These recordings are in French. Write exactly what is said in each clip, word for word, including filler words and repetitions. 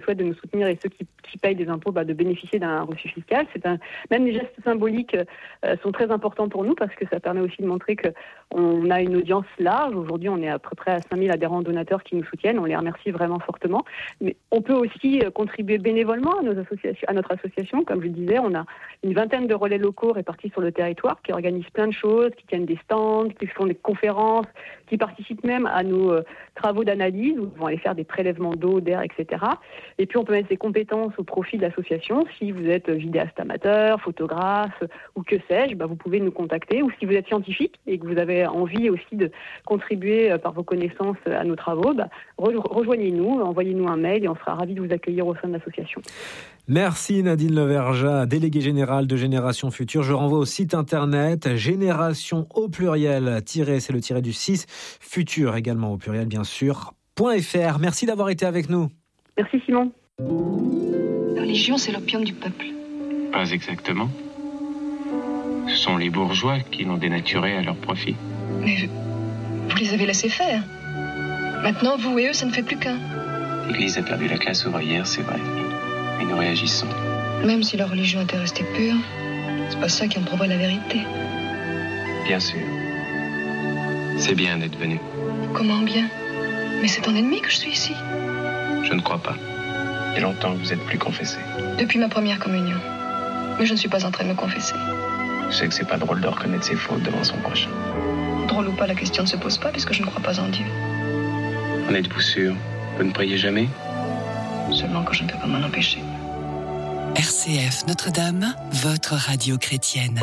souhaitent de nous soutenir et ceux qui, qui payent des impôts bah, de bénéficier d'un reçu fiscal. C'est un, même les gestes symboliques euh, sont très importants pour nous parce que ça permet aussi de montrer qu'on a une audience large. Aujourd'hui, on est à peu près à cinq mille adhérents donateurs qui nous soutiennent. On les remercie vraiment fortement. Mais on peut aussi contribuer bénévolement à, nos associations, à notre association. Comme je le disais, on a une vingtaine de relais locaux répartis sur le territoire qui organisent plein de choses, qui tiennent des stands, qui font des conférences, qui participent même à nos euh, travaux d'analyse où ils vont aller faire des prélèvements d'eau, d'air, et cetera. Et puis on peut mettre ces compétences au profit de l'association. Si vous êtes vidéaste amateur, photographe ou que sais-je, bah, vous pouvez nous contacter. Ou si vous êtes scientifique et que vous avez envie aussi de contribuer euh, par vos connaissances à nos travaux, bah, re- rejoignez-nous, envoyez-nous un mail et on sera ravis de vous accueillir au sein de l'association. Merci Nadine Leverja, déléguée générale de Génération Future. Je renvoie au site internet génération au pluriel, tiré, c'est le tiré du six, futur également au pluriel bien sûr, .fr. Merci d'avoir été avec nous. Merci Simon. La religion, c'est l'opium du peuple. Pas exactement. Ce sont les bourgeois qui l'ont dénaturé à leur profit. Mais je... vous les avez laissés faire. Maintenant, vous et eux, ça ne fait plus qu'un. L'Église a perdu la classe ouvrière, c'est vrai. Mais nous réagissons. Même si la religion était restée pure, c'est pas ça qui en prouverait la vérité. Bien sûr. C'est bien d'être venu. Comment bien? Mais c'est ton ennemi que je suis ici. Je ne crois pas. Il y a longtemps que vous êtes plus confessé. Depuis ma première communion. Mais je ne suis pas en train de me confesser. Je sais que c'est pas drôle de reconnaître ses fautes devant son prochain. Drôle ou pas, la question ne se pose pas puisque je ne crois pas en Dieu. En êtes-vous sûr? Vous ne priez jamais? Seulement quand je ne peux pas m'en empêcher. R C F Notre-Dame, votre radio chrétienne.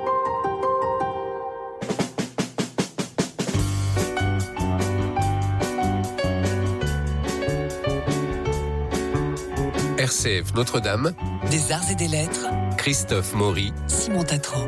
R C F Notre-Dame, Des arts et des lettres, Christophe Maury, Simon Tatro.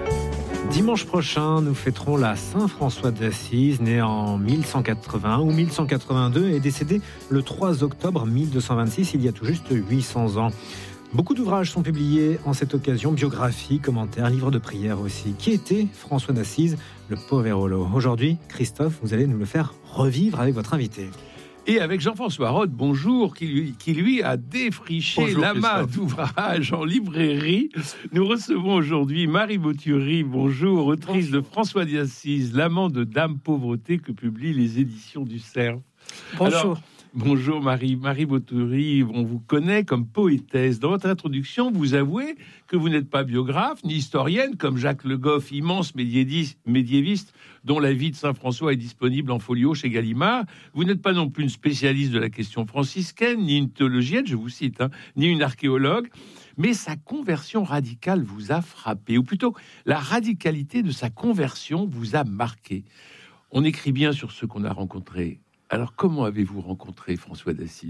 Dimanche prochain, nous fêterons la Saint-François d'Assise, né en mille cent quatre-vingt-un ou mille cent quatre-vingt-deux et décédé le trois octobre mille deux cent vingt-six, il y a tout juste huit cents ans. Beaucoup d'ouvrages sont publiés en cette occasion, biographies, commentaires, livres de prières aussi. Qui était François d'Assise, le Poverolo? Aujourd'hui, Christophe, vous allez nous le faire revivre avec votre invité. Et avec Jean-François Rode, bonjour, qui lui, qui lui a défriché bonjour, l'amas d'ouvrages en librairie. Nous recevons aujourd'hui Marie Boturi, bonjour, autrice bonjour. de François d'Assise, l'amant de Dame Pauvreté que publient les éditions du Cerf. Bonjour. Alors, bonjour Marie, Marie Boturi, on vous connaît comme poétesse. Dans votre introduction, vous avouez que vous n'êtes pas biographe ni historienne, comme Jacques Le Goff, immense médiéviste, dont la vie de Saint François est disponible en folio chez Gallimard. Vous n'êtes pas non plus une spécialiste de la question franciscaine, ni une théologienne, je vous cite, hein, ni une archéologue, mais sa conversion radicale vous a frappé, ou plutôt la radicalité de sa conversion vous a marqué. On écrit bien sur ceux qu'on a rencontrés. Alors, comment avez-vous rencontré François d'Assise ?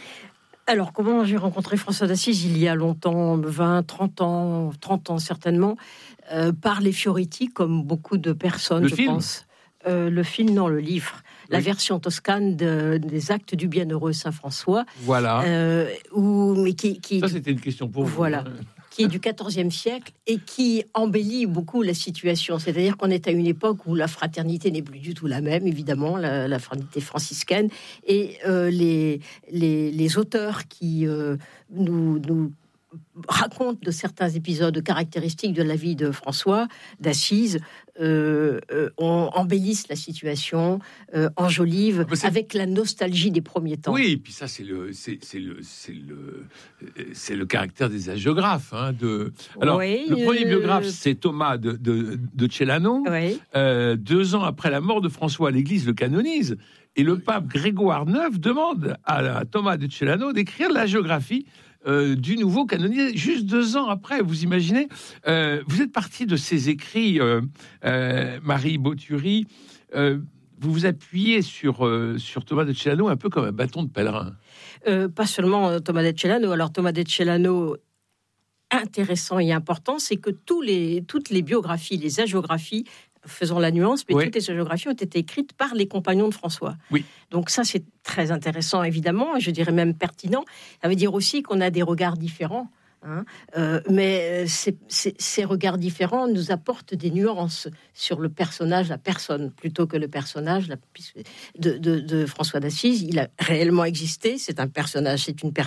Alors, comment j'ai rencontré François d'Assise il y a longtemps, vingt, trente ans, trente ans certainement, euh, par les Fioretti, comme beaucoup de personnes, le je film pense. Euh, le film, non, le livre. La oui. version toscane de, des Actes du Bienheureux Saint-François. Voilà. Euh, où, mais qui, qui, Ça, c'était une question pour vous. Voilà. Qui est du quatorzième siècle et qui embellit beaucoup la situation. C'est-à-dire qu'on est à une époque où la fraternité n'est plus du tout la même, évidemment, la, la fraternité franciscaine. Et euh, les, les, les auteurs qui euh, nous... nous raconte de certains épisodes caractéristiques de la vie de François d'Assise, euh, euh, on embellisse la situation, euh, enjolive avec la nostalgie des premiers temps. Oui, et puis ça c'est le c'est, c'est le c'est le c'est le caractère des hagiographes. Hein, de alors oui, le premier euh... biographe c'est Thomas de de, de Celano. Oui. Euh, deux ans après la mort de François, l'Église le canonise. Et le pape Grégoire neuf demande à Thomas de Celano d'écrire la géographie Euh, du nouveau canonisé, juste deux ans après. Vous imaginez, euh, vous êtes parti de ces écrits, euh, euh, Marie Boturi, euh, vous vous appuyez sur, euh, sur Thomas de Celano un peu comme un bâton de pèlerin. Euh, pas seulement euh, Thomas de Celano. Alors Thomas de Celano, intéressant et important, c'est que tous les, toutes les biographies, les hagiographies, faisons la nuance, mais oui. toutes les hagiographies ont été écrites par les compagnons de François. Oui. Donc ça, c'est très intéressant, évidemment, et je dirais même pertinent. Ça veut dire aussi qu'on a des regards différents. Hein, euh, mais ces, ces, ces regards différents nous apportent des nuances sur le personnage, la personne, plutôt que le personnage la, de, de, de François d'Assise. Il a réellement existé, c'est un personnage, c'est une personne